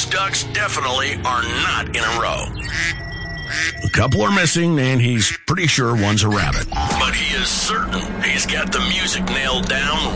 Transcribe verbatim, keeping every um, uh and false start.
ducks definitely are not in a row. A couple are missing, and he's pretty sure one's a rabbit. But he is certain he's got the music nailed down